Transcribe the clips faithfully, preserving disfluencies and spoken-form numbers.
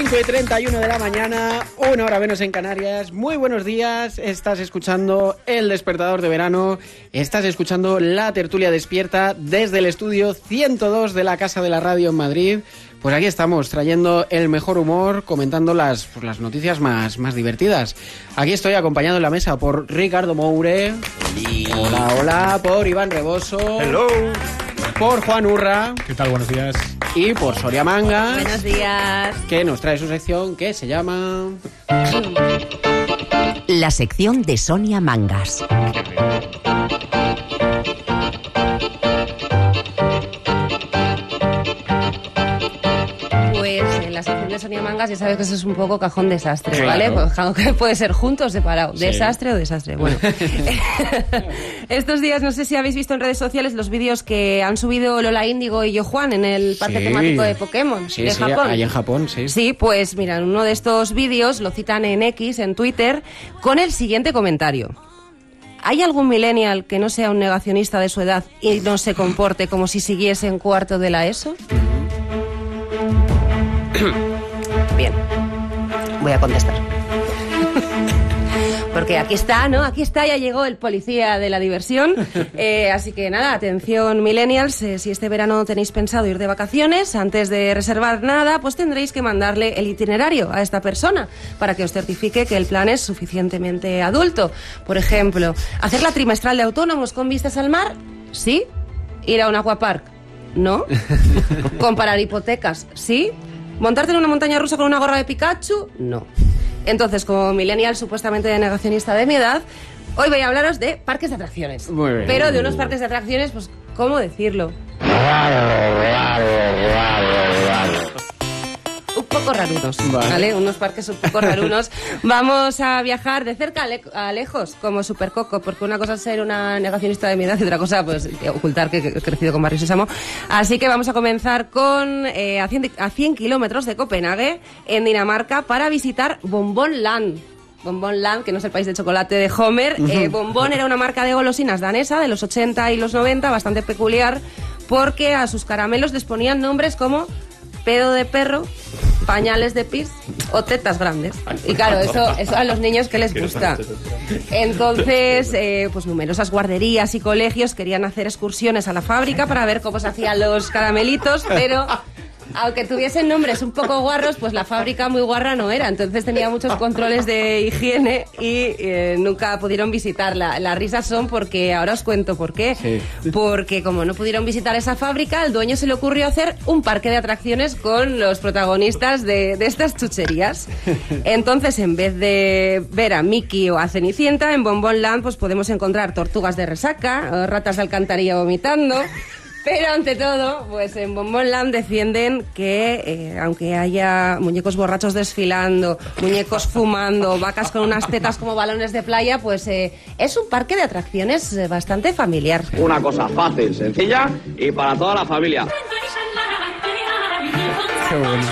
cinco y treinta y uno de la mañana, una hora menos en Canarias. Muy buenos días, estás escuchando El Despertador de Verano, estás escuchando La Tertulia Despierta desde el estudio ciento dos de la Casa de la Radio en Madrid. Pues aquí estamos, trayendo el mejor humor, comentando las, pues, las noticias más, más divertidas. Aquí estoy acompañado en la mesa por Ricardo Moure. Sí. Hola, hola, por Iván Reboso. Hello. Por Juan Urra. ¿Qué tal? Buenos días. Y por Soria Mangas. Buenos días. Que nos trae su sección que se llama... La sección de Sonia Mangas. Pues en la sección de Sonia Mangas ya sabes que eso es un poco cajón desastre, Claro. ¿vale? Pues, puede ser junto o separado. Sí. Desastre o desastre. Bueno. Estos días no sé si habéis visto en redes sociales los vídeos que han subido Lola Índigo y Yo Juan en el parque Sí. temático de Pokémon Sí, de sí, Japón. ahí en Japón, sí. Sí, pues mira, en uno de estos vídeos lo citan en X, en Twitter, con el siguiente comentario. ¿Hay algún millennial que no sea un negacionista de su edad y no se comporte como si siguiese en cuarto de la ESO? Bien, voy a contestar. Porque aquí está, ¿no? Aquí está, ya llegó el policía de la diversión. Eh, así que nada, atención millennials, eh, si este verano tenéis pensado ir de vacaciones, antes de reservar nada, pues tendréis que mandarle el itinerario a esta persona para que os certifique que el plan es suficientemente adulto. Por ejemplo, hacer la trimestral de autónomos con vistas al mar, ¿sí? Ir a un aquapark, ¿no? Comparar hipotecas, ¿sí? ¿Montarte en una montaña rusa con una gorra de Pikachu? No. Entonces, como millennial supuestamente negacionista de mi edad, hoy voy a hablaros de parques de atracciones. Muy bien. Pero de unos parques de atracciones, pues, ¿cómo decirlo? Un poco rarunos, Vale. ¿vale? Unos parques un poco rarunos. Vamos a viajar de cerca a, le- a lejos, como Supercoco, porque una cosa es ser una negacionista de mi edad y otra cosa, pues, ocultar que he crecido con Barrio Sésamo. Así que vamos a comenzar con eh, a cien, a cien kilómetros de Copenhague, en Dinamarca, para visitar Bonbon Land. Bonbon Land, que no es el país de chocolate de Homer. Eh, Bonbon era una marca de golosinas danesa de los ochenta y los noventa, bastante peculiar, porque a sus caramelos les ponían nombres como pedo de perro, pañales de pis o tetas grandes. Y claro, eso, eso a los niños que les gusta. Entonces, eh, pues numerosas guarderías y colegios querían hacer excursiones a la fábrica para ver cómo se hacían los caramelitos, pero aunque tuviesen nombres un poco guarros, pues la fábrica muy guarra no era. Entonces tenía muchos controles de higiene y eh, nunca pudieron visitarla. Las risas son porque, ahora os cuento por qué. Sí. Porque como no pudieron visitar esa fábrica, al dueño se le ocurrió hacer un parque de atracciones con los protagonistas de, de estas chucherías. Entonces, en vez de ver a Mickey o a Cenicienta, en Bonbon Land pues podemos encontrar tortugas de resaca, o ratas de alcantarilla vomitando. Pero ante todo, pues en Bonbon Land defienden que eh, aunque haya muñecos borrachos desfilando, muñecos fumando, vacas con unas tetas como balones de playa, pues eh, es un parque de atracciones eh, bastante familiar. Una cosa fácil, sencilla y para toda la familia. Qué bueno.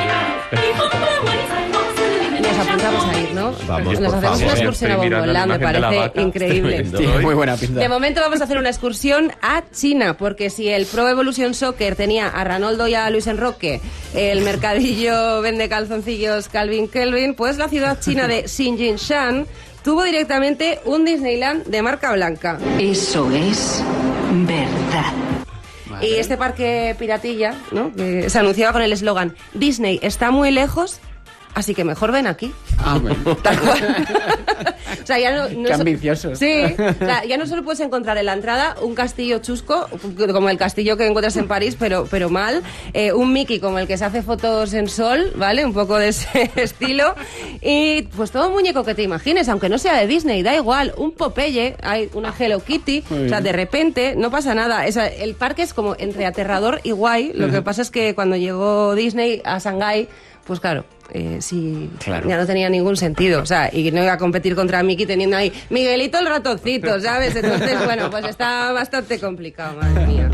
Nos apuntamos a ir, ¿no? Vamos, Nos por hacemos favor. una excursión a Estoy Bonbon mirando Land, la me imagen de la parece vaca. increíble. Tremendo. Tiene Hoy. muy buena pinta. De momento vamos a hacer una excursión a China, porque si el Pro Evolution Soccer tenía a Ranoldo y a Luis Enroque, el mercadillo vende calzoncillos Calvin Kelvin, pues la ciudad china de Xinjiang tuvo directamente un Disneyland de marca blanca. Eso es verdad. Y este parque piratilla, ¿no?, que se anunciaba con el eslogan Disney está muy lejos, así que mejor ven aquí. Ah, bueno. Tal cual. O sea, ya no, no Qué so- ambicioso. Sí, o sea, ya no solo puedes encontrar en la entrada un castillo chusco, como el castillo que encuentras en París, pero, pero mal, eh, un Mickey como el que se hace fotos en sol, ¿vale? Un poco de ese estilo, y pues todo muñeco que te imagines, aunque no sea de Disney, da igual, un Popeye, hay una Hello Kitty, o sea, de repente no pasa nada. O sea, el parque es como entre aterrador y guay, lo que pasa es que cuando llegó Disney a Shanghái, pues claro, eh, sí, Claro. ya no tenía ningún sentido, o sea, y no iba a competir contra Mickey teniendo ahí Miguelito el ratoncito, ¿sabes? Entonces, bueno, pues está bastante complicado, madre mía.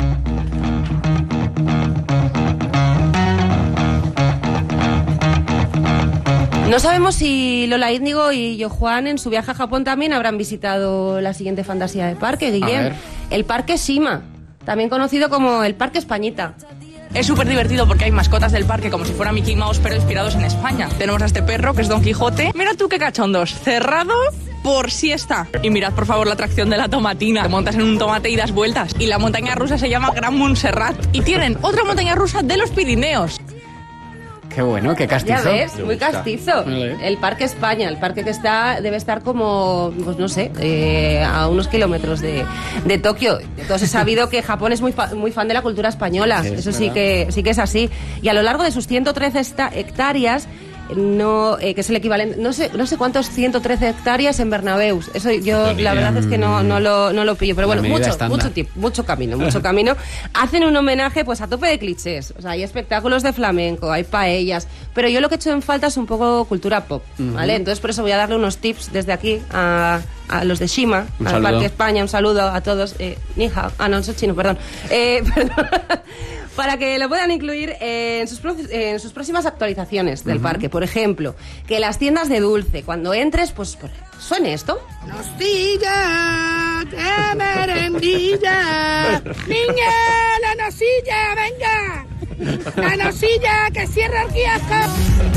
No sabemos si Lola Índigo y Yo Juan en su viaje a Japón también habrán visitado la siguiente fantasía de parque, Guillem. ver. El Parque Shima, también conocido como el Parque Españita. Es súper divertido porque hay mascotas del parque como si fuera Mickey Mouse, pero inspirados en España. Tenemos a este perro, que es Don Quijote. Mira tú qué cachondos, cerrado por siesta. Y mirad por favor la atracción de la tomatina. Te montas en un tomate y das vueltas. Y la montaña rusa se llama Gran Montserrat. Y tienen otra montaña rusa de los Pirineos. Qué bueno, qué castizo. Ya ves, muy castizo. Vale. El Parque España, el parque que está debe estar como, pues no sé, eh, a unos kilómetros de, de Tokio. Todos he sabido que Japón es muy, fa- muy fan de la cultura española. Sí, Eso es sí verdad. que, sí que es así. Y a lo largo de sus ciento trece esta- hectáreas, no, eh, que es el equivalente, no sé, no sé cuántos ciento trece hectáreas en Bernabéus. Eso yo, la verdad es que no, no, lo, no lo pillo. Pero La bueno, medida mucho, estándar. mucho tiempo, mucho camino, mucho camino. Hacen un homenaje pues a tope de clichés. O sea, hay espectáculos de flamenco, hay paellas, pero yo lo que he hecho en falta es un poco cultura pop, ¿vale? Entonces por eso voy a darle unos tips desde aquí a, a los de Shima, Un al saludo. Parque España, un saludo a todos. Eh, ni hao. Ah, no, eso es chino, perdón. Eh, perdón. Para que lo puedan incluir en sus, pro- en sus próximas actualizaciones del parque. Por ejemplo, que las tiendas de dulce, cuando entres, pues por- suene esto. Nocilla, de merendilla. Niña, la nocilla, venga. La nocilla que cierra el kiosco.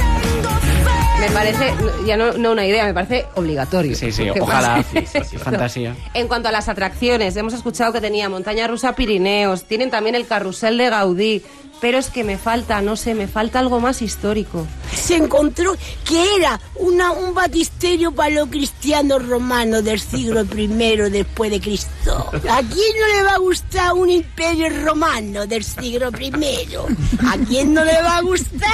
Me parece, ya no, no una idea, me parece obligatorio. Sí, sí, ¿Qué ojalá. pasa? Fantasía. En cuanto a las atracciones, hemos escuchado que tenía montaña rusa Pirineos, tienen también el carrusel de Gaudí, pero es que me falta, no sé, me falta algo más histórico. Se encontró que era una, un batisterio paleocristiano romano del siglo primero después de Cristo. ¿A quién no le va a gustar un imperio romano del siglo primero? ¿A quién no le va a gustar?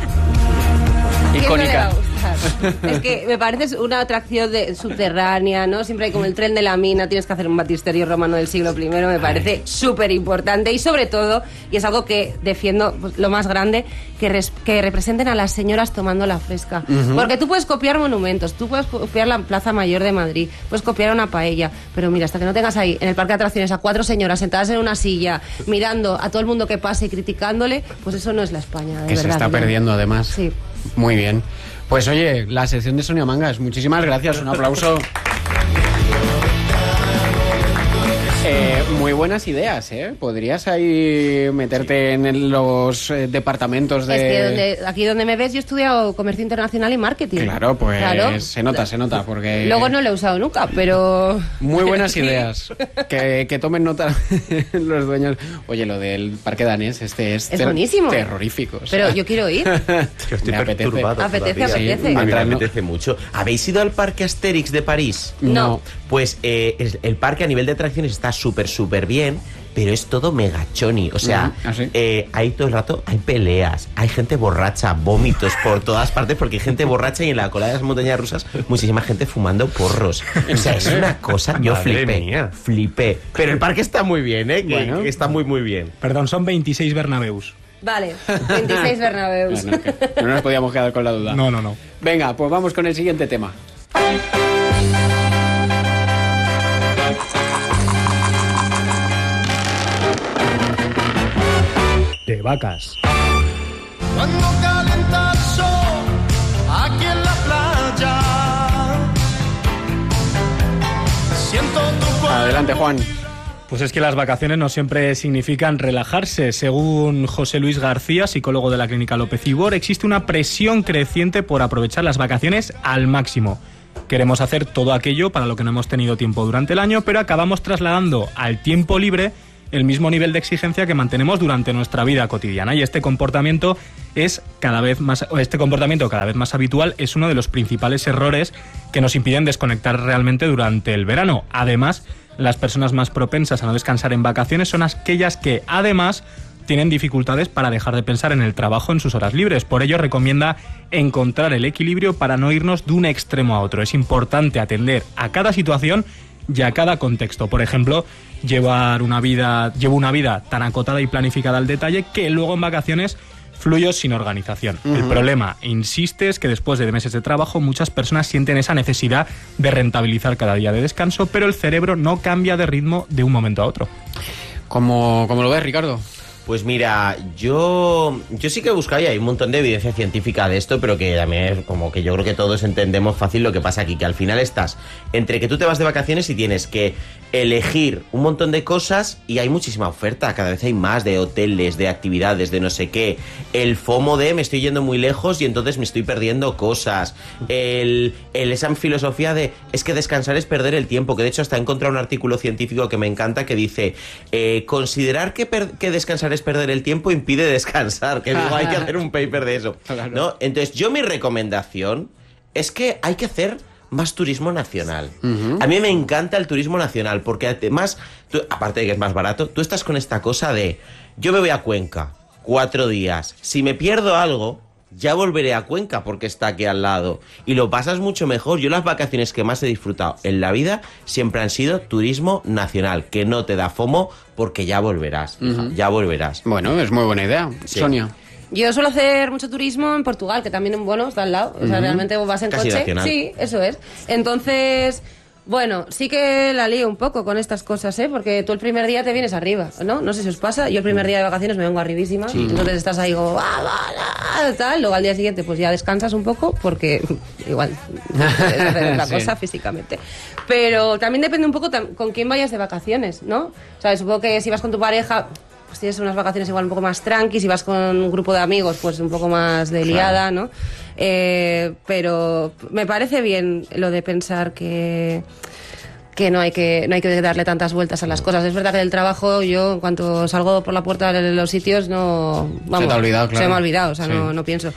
¿Quién no le va a Icónica. gustar? Es que me parece una atracción de, subterránea, ¿no? Siempre hay como el tren de la mina, tienes que hacer un batisterio romano del siglo primero, me parece súper importante y sobre todo, y es algo que defiendo pues, lo más grande, que, res- que representen a las señoras tomando la fresca. Porque tú puedes copiar monumentos, tú puedes copiar la Plaza Mayor de Madrid, puedes copiar una paella, pero mira, hasta que no tengas ahí en el parque de atracciones a cuatro señoras sentadas en una silla, mirando a todo el mundo que pasa y criticándole, pues eso no es la España, de Que se verdad. está Guillermo. perdiendo además. Sí. Muy bien. Pues oye, la sección de Sonia Mangas, muchísimas gracias, un aplauso. Eh, muy buenas ideas, ¿eh? Podrías ahí meterte en el- los eh, departamentos de... Es que donde, aquí donde me ves yo he estudiado comercio internacional y marketing. Claro, pues Claro. se nota, se nota, porque... Luego no lo he usado nunca, pero... Muy buenas Sí. ideas. Que, que tomen nota los dueños. Oye, lo del parque danés, este es, Es ter- buenísimo. terrorífico. o sea. Pero yo quiero ir. Yo estoy Me apetece. perturbado Apetece, todavía. apetece. Sí, A mí me mientras no- apetece mucho. ¿Habéis ido al parque Asterix de París? No. Pues eh, es- el parque a nivel de atracciones está súper, súper bien, pero es todo megachoni. O sea, Ujú, ¿ah, sí? eh, ahí todo el rato hay peleas, hay gente borracha, vómitos por todas partes, porque hay gente borracha y en la cola de las montañas rusas muchísima gente fumando porros. O sea, es una cosa, yo Madre flipé, mía. flipé. Pero el parque está muy bien, ¿eh? Que, Bueno. que está muy, muy bien. Perdón, son veintiséis Bernabéus. Vale, veintiséis Bernabéus. Bueno, que no nos podíamos quedar con la duda. No, no, no. Venga, pues vamos con el siguiente tema. De vacas. Cuando calienta el sol aquí en la playa, siento tu cuerpo. Adelante, Juan. Pues es que las vacaciones no siempre significan relajarse. Según José Luis García, psicólogo de la Clínica López Ibor, existe una presión creciente por aprovechar las vacaciones al máximo. Queremos hacer todo aquello para lo que no hemos tenido tiempo durante el año, pero acabamos trasladando al tiempo libre el mismo nivel de exigencia que mantenemos durante nuestra vida cotidiana. Y este comportamiento es cada vez más, o este comportamiento cada vez más habitual es uno de los principales errores que nos impiden desconectar realmente durante el verano. Además, las personas más propensas a no descansar en vacaciones son aquellas que, además, tienen dificultades para dejar de pensar en el trabajo en sus horas libres. Por ello, recomienda encontrar el equilibrio para no irnos de un extremo a otro. Es importante atender a cada situación y a cada contexto. Por ejemplo, llevar una vida, llevo una vida tan acotada y planificada al detalle que luego en vacaciones fluyo sin organización. Uh-huh. El problema, insiste, es que después de meses de trabajo muchas personas sienten esa necesidad de rentabilizar cada día de descanso, pero el cerebro no cambia de ritmo de un momento a otro. ¿Cómo, cómo lo ves, Ricardo? Pues mira, yo yo sí que he buscado y hay un montón de evidencia científica de esto, pero que también es como que yo creo que todos entendemos fácil lo que pasa aquí, que al final estás entre que tú te vas de vacaciones y tienes que elegir un montón de cosas y hay muchísima oferta, cada vez hay más de hoteles, de actividades, de no sé qué, el FOMO de me estoy yendo muy lejos y entonces me estoy perdiendo cosas, el, el esa filosofía de es que descansar es perder el tiempo, que de hecho hasta he encontrado un artículo científico que me encanta que dice eh, considerar que, per- que descansar es perder el tiempo impide descansar, que digo, hay que hacer un paper de eso, claro. ¿No? Entonces yo mi recomendación es que hay que hacer más turismo nacional. Uh-huh. A mí me encanta el turismo nacional porque además, tú, aparte de que es más barato, tú estás con esta cosa de yo me voy a Cuenca cuatro días, si me pierdo algo ya volveré a Cuenca porque está aquí al lado y lo pasas mucho mejor. Yo las vacaciones que más he disfrutado en la vida siempre han sido turismo nacional, que no te da FOMO porque ya volverás, hija, uh-huh. ya volverás. Bueno, es muy buena idea. Sí. Sonia. Yo suelo hacer mucho turismo en Portugal, que también, bueno, está al lado. O sea, uh-huh. realmente vas en Casi coche. Nacional. Sí, eso es. Entonces, bueno, sí que la lío un poco con estas cosas, ¿eh? Porque tú el primer día te vienes arriba, ¿no? No sé si os pasa. Yo el primer día de vacaciones me vengo arribísima. Sí. Entonces estás ahí como... Ah, ah, ah, tal. Luego al día siguiente pues ya descansas un poco porque igual puedes hacer otra cosa sí. físicamente. Pero también depende un poco tam- con quién vayas de vacaciones, ¿no? O sea, supongo que si vas con tu pareja... pues tienes unas vacaciones igual un poco más tranqui, si vas con un grupo de amigos pues un poco más de liada, ¿no? Eh, pero me parece bien lo de pensar que que no hay que no hay que darle tantas vueltas a las cosas. Es verdad que del trabajo yo en cuanto salgo por la puerta de los sitios no vamos, se te ha olvidado, claro. Se me ha olvidado, o sea, sí. no, no pienso.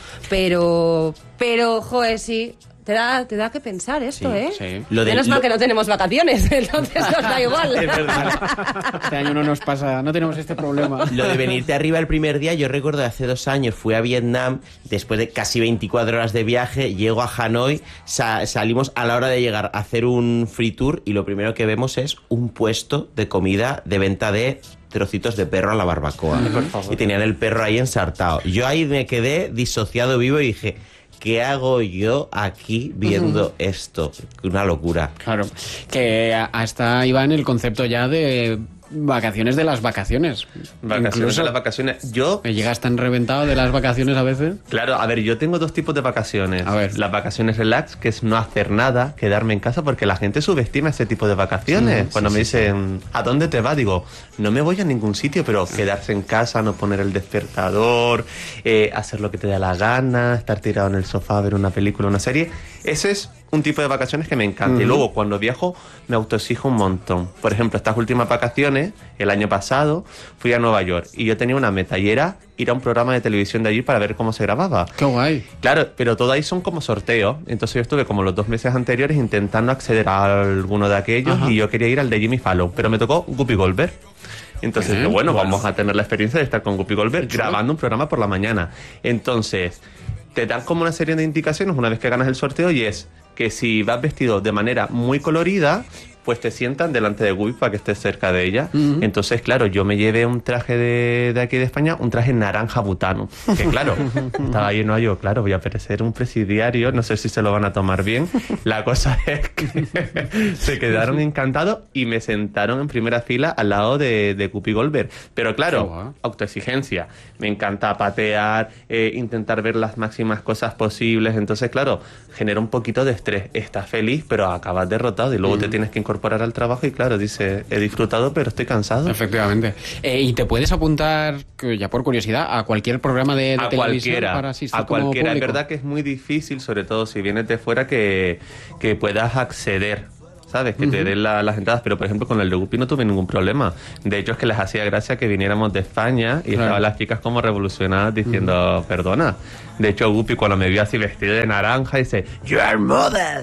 Pero pero joder, sí. Te da, te da que pensar esto, sí, ¿eh? Sí. Lo de, Menos mal lo... que no tenemos vacaciones, entonces nos da igual. Es verdad. Este año no nos pasa, no tenemos este problema. Lo de venirte arriba el primer día, yo recuerdo de hace dos años, fui a Vietnam, después de casi veinticuatro horas de viaje, llego a Hanoi, sa- salimos a la hora de llegar a hacer un free tour y lo primero que vemos es un puesto de comida de venta de trocitos de perro a la barbacoa. Ay, por favor. Y tenían el perro ahí ensartado. Yo ahí me quedé disociado vivo y dije... ¿qué hago yo aquí viendo uh-huh. esto? Una locura. Claro, que hasta iba en el concepto ya de vacaciones de las vacaciones. Vacaciones Incluso, de las vacaciones. Yo... ¿Me llegas tan reventado de las vacaciones a veces? Claro, a ver, yo tengo dos tipos de vacaciones. A ver. Las vacaciones relax, que es no hacer nada, quedarme en casa, porque la gente subestima ese tipo de vacaciones. Sí, Cuando sí, me sí, dicen, sí. ¿a dónde te vas? Digo, no me voy a ningún sitio, pero quedarse en casa, no poner el despertador, eh, hacer lo que te da la gana, estar tirado en el sofá, ver una película, una serie. Ese es un tipo de vacaciones que me encanta. Uh-huh. Y luego, cuando viajo, me autoexijo un montón. Por ejemplo, estas últimas vacaciones, el año pasado, fui a Nueva York y yo tenía una meta y era ir a un programa de televisión de allí para ver cómo se grababa. ¡Qué guay! Claro, pero todo ahí son como sorteos. Entonces yo estuve como los dos meses anteriores intentando acceder a alguno de aquellos. Ajá. Y yo quería ir al de Jimmy Fallon, pero me tocó Whoopi Goldberg. Entonces, Bien, bueno, bueno, vamos a tener la experiencia de estar con Whoopi Goldberg grabando un programa por la mañana. Entonces, te dan como una serie de indicaciones una vez que ganas el sorteo y es que si vas vestido de manera muy colorida, pues te sientan delante de Whoopi para que estés cerca de ella. Uh-huh. Entonces, claro, yo me llevé un traje de, de aquí de España, un traje naranja butano. Que claro, estaba ahí en Nueva York, claro, voy a parecer un presidiario, no sé si se lo van a tomar bien. La cosa es que se quedaron encantados y me sentaron en primera fila al lado de, de Whoopi Goldberg. Pero claro, oh, wow. autoexigencia. Me encanta patear, eh, intentar ver las máximas cosas posibles. Entonces, claro, genera un poquito de estrés. Estás feliz, pero acabas derrotado y luego uh-huh. te tienes que incorporar al trabajo y claro, dice, he disfrutado pero estoy cansado. Efectivamente. Eh, y te puedes apuntar, ya por curiosidad, a cualquier programa de, de a televisión cualquiera, para asistir a cualquiera. Como es verdad que es muy difícil, sobre todo si vienes de fuera, que, que puedas acceder, ¿sabes? Que uh-huh. te den la, las entradas, pero por ejemplo con el de Whoopi no tuve ningún problema. De hecho es que les hacía gracia que viniéramos de España y claro. estaban las chicas como revolucionadas diciendo, uh-huh. perdona. De hecho, Whoopi cuando me vio así vestido de naranja dice, "You are model".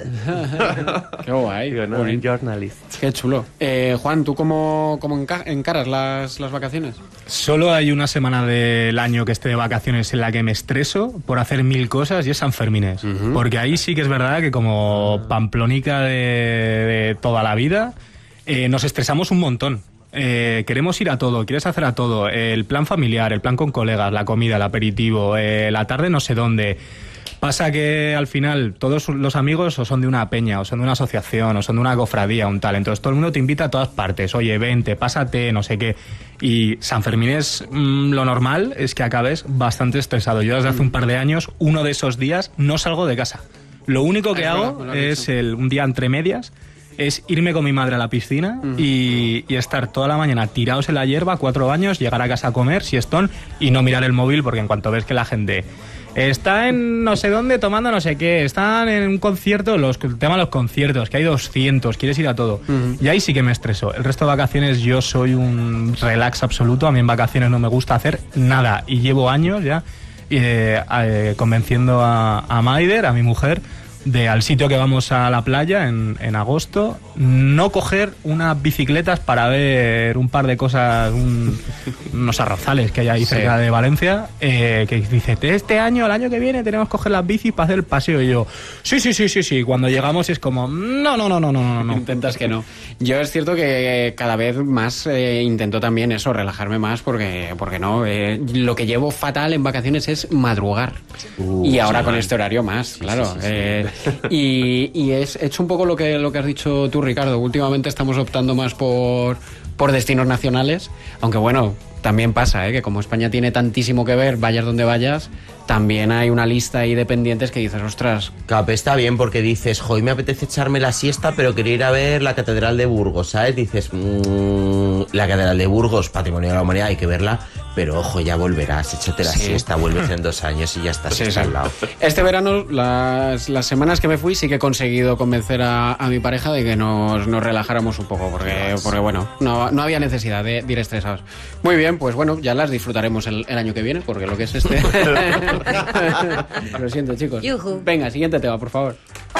Qué guay. Digo, no, Buen journalist. Qué chulo. Eh, Juan, ¿tú cómo, cómo enca- encaras las, las vacaciones? Solo hay una semana del año que esté de vacaciones en la que me estreso por hacer mil cosas y es San Fermines. Uh-huh. Porque ahí sí que es verdad que como pamplónica de, de toda la vida, eh, nos estresamos un montón. Eh, queremos ir a todo, quieres hacer a todo, el plan familiar, el plan con colegas, la comida, el aperitivo, eh, la tarde no sé dónde. Pasa que al final todos los amigos o son de una peña, o son de una asociación, o son de una cofradía, un tal. Entonces todo el mundo te invita a todas partes. Oye, vente, pásate, no sé qué. Y San Fermín es mmm, lo normal es que acabes bastante estresado. Yo desde hace un par de años, uno de esos días, no salgo de casa. Lo único que es hago verdad, es el, un día entre medias, es irme con mi madre a la piscina uh-huh. y, y estar toda la mañana tirados en la hierba, cuatro baños, llegar a casa a comer, siestón, y no mirar el móvil, porque en cuanto ves que la gente está en no sé dónde tomando no sé qué, están en un concierto, los, el tema de los conciertos, que hay doscientos, quieres ir a todo. Uh-huh. Y ahí sí que me estreso. El resto de vacaciones yo soy un relax absoluto, a mí en vacaciones no me gusta hacer nada, y llevo años ya eh, eh, convenciendo a, a Maider, a mi mujer, de al sitio que vamos a la playa en, en agosto, no coger unas bicicletas para ver un par de cosas, un, unos arrozales que hay ahí sí. cerca de Valencia, eh, que dice, este año, el año que viene tenemos que coger las bicis para hacer el paseo. Y yo, sí, sí, sí, sí, sí. Cuando llegamos es como, no, no, no, no, no, no. Intentas que no. Yo es cierto que cada vez más eh, intento también eso, relajarme más, porque, porque no, eh, lo que llevo fatal en vacaciones es madrugar. Uh, y ahora sí, con este horario más, sí, claro. Sí, sí, sí. Eh, Y, y es hecho un poco lo que lo que has dicho tú, Ricardo. Últimamente estamos optando más por, por destinos nacionales, aunque bueno, también pasa, ¿eh? Que como España tiene tantísimo que ver, vayas donde vayas, también hay una lista ahí de pendientes que dices, ostras. Cap, está bien porque dices, joder, me apetece echarme la siesta, pero quería ir a ver la Catedral de Burgos, ¿sabes? Dices, mmm, la Catedral de Burgos, Patrimonio de la Humanidad, hay que verla, pero ojo, ya volverás, échate la sí. siesta, vuelves en dos años y ya estás, sí, estás sí. al lado. Este verano, las, las semanas que me fui, sí que he conseguido convencer a, a mi pareja de que nos, nos relajáramos un poco, porque, porque bueno, no, no había necesidad de, de ir estresados. Muy bien, pues bueno, ya las disfrutaremos el, el año que viene, porque lo que es este... Lo siento, chicos. Yuhu. Venga, siguiente tema, por favor.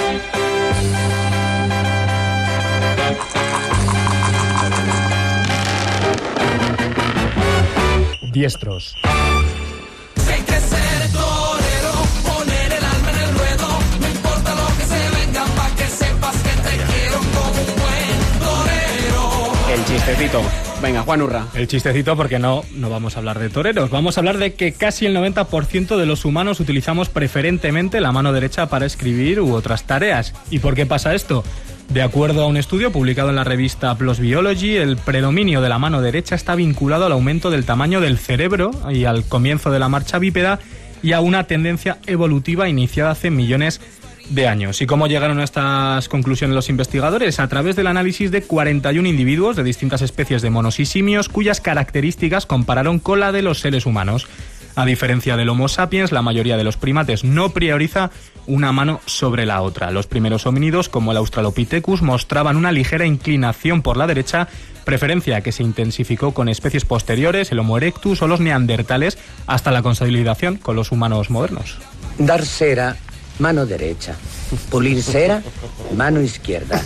Diestros. Hay que ser torero, poner el alma en el ruedo, no importa lo que se venga, pa' que sepas que te quiero como un buen torero. El chistecito. Venga, Juan Urra. El chistecito, porque no, no vamos a hablar de toreros. Vamos a hablar de que casi el noventa por ciento de los humanos utilizamos preferentemente la mano derecha para escribir u otras tareas. ¿Y por qué pasa esto? De acuerdo a un estudio publicado en la revista PLOS Biology, el predominio de la mano derecha está vinculado al aumento del tamaño del cerebro y al comienzo de la marcha bípeda y a una tendencia evolutiva iniciada hace millones de años. ¿Y cómo llegaron a estas conclusiones los investigadores? A través del análisis de cuarenta y uno individuos de distintas especies de monos y simios cuyas características compararon con la de los seres humanos. A diferencia del Homo sapiens, la mayoría de los primates no prioriza una mano sobre la otra. Los primeros homínidos, como el Australopithecus, mostraban una ligera inclinación por la derecha, preferencia que se intensificó con especies posteriores, el Homo erectus o los neandertales, hasta la consolidación con los humanos modernos. Dar cera, mano derecha. Pulir cera, mano izquierda.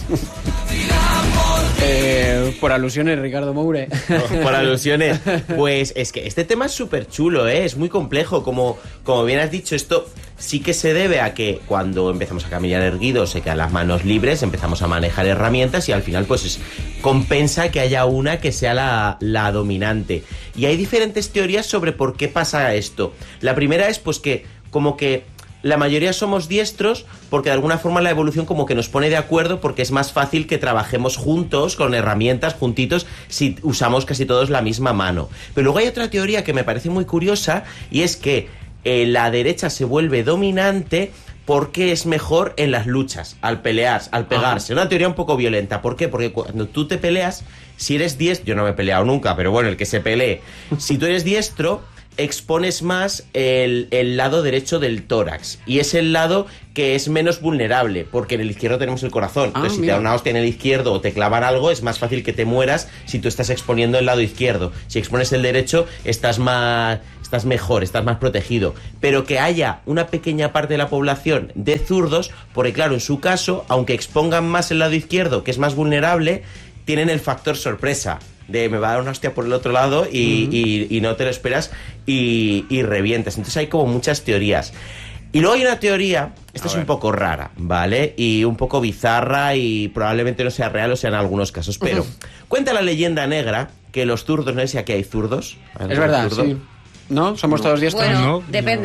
Eh, por alusiones, Ricardo Moure. Por alusiones. Pues es que este tema es súper chulo, ¿eh? Es muy complejo. Como, como bien has dicho, esto sí que se debe a que cuando empezamos a caminar erguidos se quedan las manos libres, empezamos a manejar herramientas y al final pues es, compensa que haya una que sea la, la dominante. Y hay diferentes teorías sobre por qué pasa esto. La primera es pues que como que la mayoría somos diestros porque de alguna forma la evolución como que nos pone de acuerdo porque es más fácil que trabajemos juntos, con herramientas, juntitos, si usamos casi todos la misma mano. Pero luego hay otra teoría que me parece muy curiosa y es que eh, la derecha se vuelve dominante porque es mejor en las luchas, al pelear, al pegarse. Una teoría un poco violenta. ¿Por qué? Porque cuando tú te peleas, si eres diestro, yo no me he peleado nunca, pero bueno, el que se pelee, si tú eres diestro, expones más el, el lado derecho del tórax y es el lado que es menos vulnerable porque en el izquierdo tenemos el corazón. Entonces, ah, si mira. te da una hostia en el izquierdo o te clavan algo, es más fácil que te mueras si tú estás exponiendo el lado izquierdo. Si expones el derecho, estás más, estás mejor, estás más protegido. Pero que haya una pequeña parte de la población de zurdos, porque claro, en su caso, aunque expongan más el lado izquierdo, que es más vulnerable, tienen el factor sorpresa de me va a dar una hostia por el otro lado y, uh-huh. y, y no te lo esperas y, y revientas. Entonces hay como muchas teorías. Y luego hay una teoría, esta a es ver. un poco rara, ¿vale? Y un poco bizarra y probablemente no sea real o sea en algunos casos, pero uh-huh. cuenta la leyenda negra que los zurdos, no sé si aquí hay zurdos. Es verdad, zurdo? sí. ¿No? ¿Somos todos diestros? Bueno, no, depende.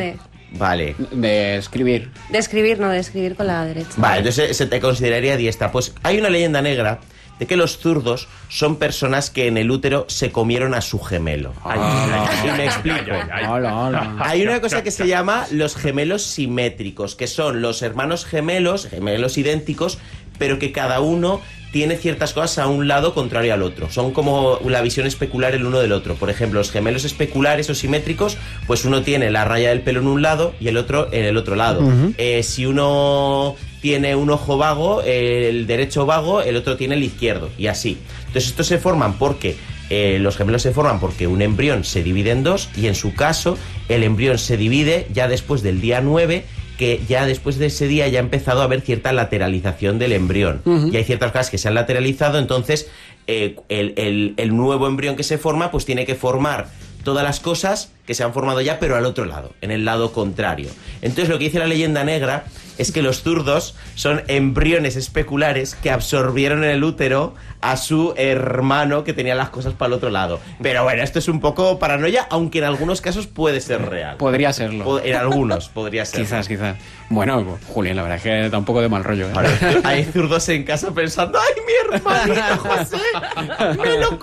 Vale. De escribir. De escribir, no, de escribir con la derecha. Vale, entonces se te consideraría diestra. Pues hay una leyenda negra de que los zurdos son personas que en el útero se comieron a su gemelo. Ay, y me explico. Hola, hola. Hay una cosa que se llama los gemelos simétricos, que son los hermanos gemelos, gemelos idénticos, pero que cada uno tiene ciertas cosas a un lado contrario al otro. Son como la visión especular el uno del otro. Por ejemplo, los gemelos especulares o simétricos, pues uno tiene la raya del pelo en un lado y el otro en el otro lado. Uh-huh. Eh, si uno tiene un ojo vago, el derecho vago, el otro tiene el izquierdo, y así. Entonces estos se forman porque eh, los gemelos se forman porque un embrión se divide en dos, y en su caso el embrión se divide ya después del día nueve, que ya después de ese día ya ha empezado a haber cierta lateralización del embrión. Uh-huh. Y hay ciertas cosas que se han lateralizado, entonces eh, el, el, el nuevo embrión que se forma pues tiene que formar todas las cosas que se han formado ya, pero al otro lado, en el lado contrario. Entonces lo que dice la leyenda negra es que los zurdos son embriones especulares que absorbieron en el útero a su hermano que tenía las cosas para el otro lado. Pero bueno, esto es un poco paranoia, aunque en algunos casos puede ser real. Podría serlo. En algunos podría ser. Quizás, quizás. Bueno, Julián, la verdad es que da un poco de mal rollo, ¿eh? Ahora, hay zurdos en casa pensando: ¡ay, mi hermanito José! ¡Me lo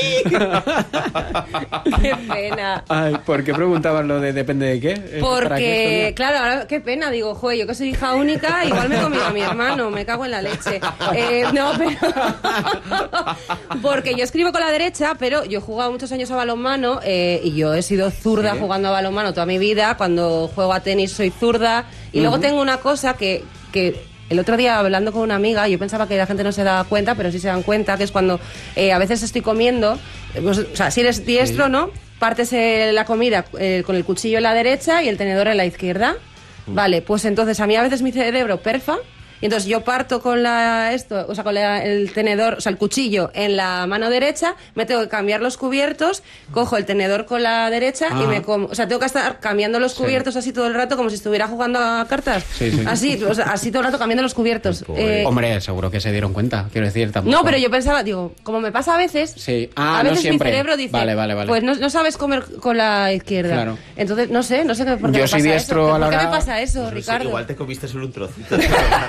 comí! ¡Qué pena! Ay, ¿por qué preguntabas lo de depende de qué? Porque, claro, ahora qué pena, digo, joder, yo que soy hija única, igual me he comido a mi hermano, me cago en la leche. Eh, no, pero... Porque yo escribo con la derecha, pero yo he jugado muchos años a balonmano eh, y yo he sido zurda, ¿sí?, jugando a balonmano toda mi vida. Cuando juego a tenis soy zurda. Y uh-huh. luego tengo una cosa que... que el otro día, hablando con una amiga, yo pensaba que la gente no se daba cuenta, pero sí se dan cuenta, que es cuando eh, a veces estoy comiendo, pues, o sea, si eres diestro, sí, ¿no? Partes eh, la comida eh, con el cuchillo en la derecha y el tenedor en la izquierda. Mm. Vale, pues entonces a mí a veces mi cerebro perfa, y entonces yo parto con la esto, o sea, con la, el tenedor, o sea, el cuchillo en la mano derecha, me tengo que cambiar los cubiertos, cojo el tenedor con la derecha ah. y me como, o sea, tengo que estar cambiando los cubiertos sí. así todo el rato, como si estuviera jugando a cartas. Sí, sí. Así, o sea, así todo el rato cambiando los cubiertos. Eh, Hombre, seguro que se dieron cuenta, quiero decir, tampoco. No, pero yo pensaba, digo, como me pasa a veces, sí. ah, a veces no siempre. mi cerebro dice, vale, vale, vale. pues no, no sabes comer con la izquierda. Claro. Entonces, no sé, no sé por qué yo me soy pasa diestro eso. a la ¿Por qué hora... me pasa eso, pues no Ricardo? Sé, igual te comiste solo un trocito.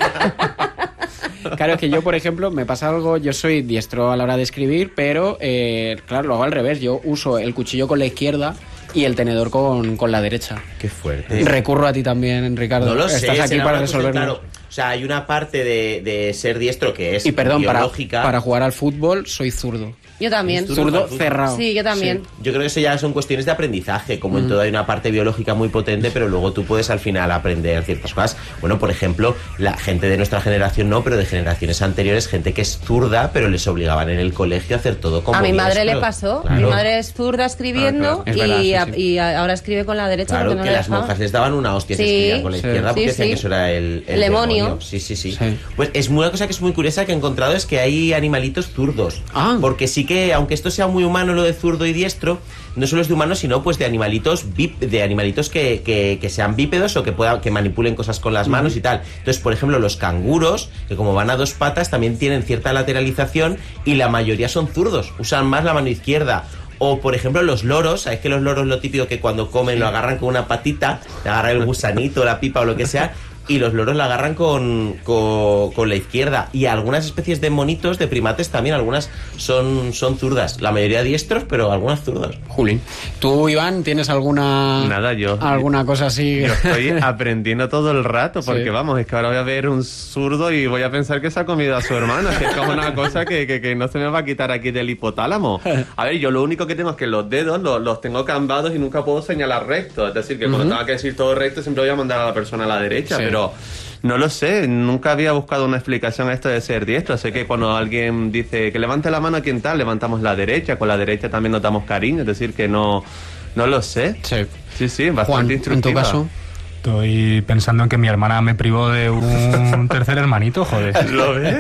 Claro, es que yo, por ejemplo, me pasa algo, yo soy diestro a la hora de escribir, pero, eh, claro, lo hago al revés. Yo uso el cuchillo con la izquierda y el tenedor con, con la derecha. Qué fuerte. Recurro a ti también, Ricardo. No lo sé. Estás aquí para resolverlo. Claro, o sea, hay una parte de, de ser diestro que es y perdón, biológica. Para, para jugar al fútbol soy zurdo. Yo también. Zurdo cerrado. Sí, yo también. Sí. Yo creo que eso ya son cuestiones de aprendizaje. Como mm. en todo hay una parte biológica muy potente, pero luego tú puedes al final aprender ciertas cosas. Bueno, por ejemplo, la gente de nuestra generación no, pero de generaciones anteriores, gente que es zurda, pero les obligaban en el colegio a hacer todo como a mi madre diestro. Le pasó. Claro. Mi madre es zurda escribiendo claro, claro. y, verdad, sí, sí. y ahora escribe con la derecha. Claro, porque no que le las dejaba. monjas les daban una hostia sí, si escribían con la sí, izquierda, porque sí, decían sí. que eso era el, el, el demonio. demonio. Sí, sí, sí, sí. Pues es una cosa que es muy curiosa que he encontrado, es que hay animalitos zurdos. Ah. Porque sí que, aunque esto sea muy humano lo de zurdo y diestro, no solo es de humanos, sino pues de animalitos bip, de animalitos que, que, que sean bípedos o que puedan, que manipulen cosas con las manos uh-huh. y tal. Entonces, por ejemplo, los canguros, que como van a dos patas, también tienen cierta lateralización y la mayoría son zurdos, usan más la mano izquierda. O, por ejemplo, los loros, ¿sabes que los loros lo típico que cuando comen lo agarran con una patita, le agarran el gusanito, la pipa o lo que sea, y los loros la agarran con, con, con la izquierda? Y algunas especies de monitos, de primates también, algunas son, son zurdas. La mayoría diestros, pero algunas zurdas. Juli, ¿tú, Iván, tienes alguna... Nada, yo... alguna cosa así? Yo estoy aprendiendo todo el rato, porque sí. vamos, es que ahora voy a ver un zurdo y voy a pensar que se ha comido a su hermana, que es como una cosa que, que, que no se me va a quitar aquí del hipotálamo. A ver, yo lo único que tengo es que los dedos los, los tengo cambados y nunca puedo señalar recto. Es decir, que uh-huh. cuando tenga que decir todo recto siempre voy a mandar a la persona a la derecha, sí. pero... No lo sé, nunca había buscado una explicación a esto de ser diestro. Sé que cuando alguien dice que levante la mano a quien tal, levantamos la derecha, con la derecha también nos damos cariño, es decir, que no, no lo sé. Sí, sí, sí bastante Juan, instructiva. ¿en tu caso? Estoy pensando en que mi hermana me privó de un tercer hermanito, joder. ¿Lo ves?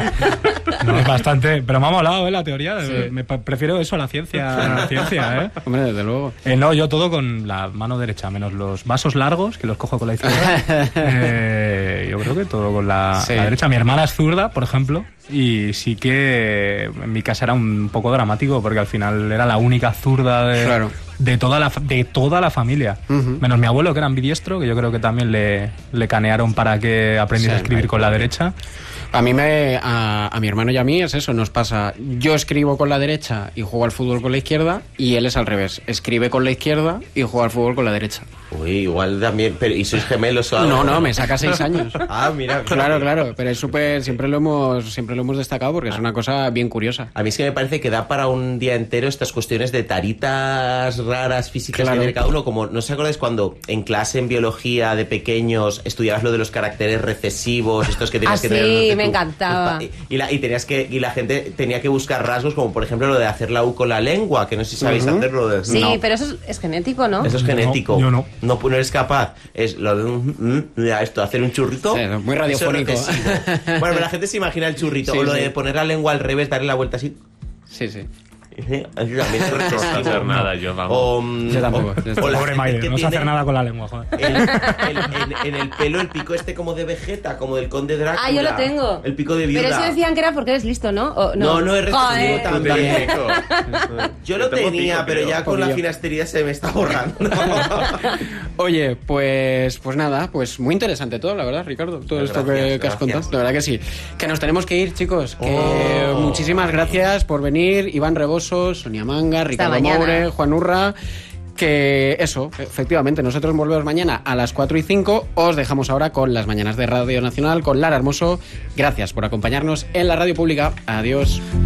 No, es bastante... Pero me ha molado, ¿eh? La teoría. Sí. Me prefiero eso a la ciencia, a la ciencia, ¿eh? Hombre, desde luego. Eh, no, yo todo con la mano derecha, menos los vasos largos, que los cojo con la izquierda. eh, yo creo que todo con la, sí. la derecha. Mi hermana es zurda, por ejemplo, y sí que en mi casa era un poco dramático, porque al final era la única zurda de... Claro. de toda la, de toda la familia. Uh-huh. Menos mi abuelo, que era ambidiestro, que yo creo que también le, le canearon para que aprendiera sí, a escribir con la derecha. A mí me, a, a mi hermano y a mí es eso, nos pasa, yo escribo con la derecha y juego al fútbol con la izquierda, y él es al revés, escribe con la izquierda y juega al fútbol con la derecha. Uy, igual también, pero ¿y sois gemelos o algo? No, no, me saca seis años. Ah, mira. Claro, claro, pero es súper, siempre lo hemos siempre lo hemos destacado porque es una cosa bien curiosa. A mí es que me parece que da para un día entero estas cuestiones de taritas raras físicas claro. que tiene cada uno, como, ¿no os acordáis cuando en clase en biología de pequeños estudiabas lo de los caracteres recesivos, estos que tenías ah, que sí, tener? No sé, me tú, encantaba. Y, y, la, y, tenías que, y la gente tenía que buscar rasgos, como por ejemplo lo de hacer la U con la lengua, que no sé si sabéis uh-huh. hacerlo. De, sí, no. pero eso es, es genético, ¿no? Eso es genético. No, yo no. No, no eres capaz. Es lo de un, mm, esto, hacer un churrito. Sí, muy radiofónico. Bueno, pero la gente se imagina el churrito. Sí, o lo sí. de poner la lengua al revés, darle la vuelta así. Sí, sí. También es no sé hacer nada, yo vamos. O, yo tampoco. O, o la Pobre Maide, no sé hacer nada con la lengua, joder. El, el, en, en el pelo el pico este como de Vegeta, como del Conde Drácula. Ah, yo lo tengo. El pico de viuda. Pero eso decían que era porque eres listo, ¿no? O, no, no, no es recto también. Yo lo tengo tenía, pico, pero creo. ya con la finastería se me está borrando. Oye, pues pues nada, pues muy interesante todo, la verdad, Ricardo, todo gracias, esto que, que has contado. La verdad que sí. Que nos tenemos que ir, chicos. Que oh. muchísimas gracias por venir, Iván Rebosos, Sonia Manga, Ricardo Moure, Juan Urra. Que eso, efectivamente, nosotros volvemos mañana a las cuatro y cinco. Os dejamos ahora con las mañanas de Radio Nacional con Lara Hermoso. Gracias por acompañarnos en la radio pública. Adiós.